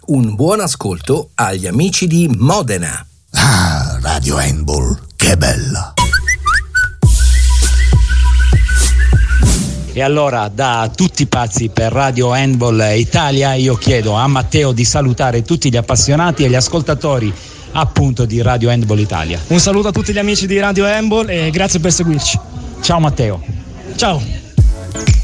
un buon ascolto agli amici di Modena. Ah, Radio Handball, che bella! E allora, da tutti pazzi per Radio Handball Italia, io chiedo a Matteo di salutare tutti gli appassionati e gli ascoltatori appunto di Radio Handball Italia. Un saluto a tutti gli amici di Radio Handball e grazie per seguirci. Ciao Matteo. Ciao.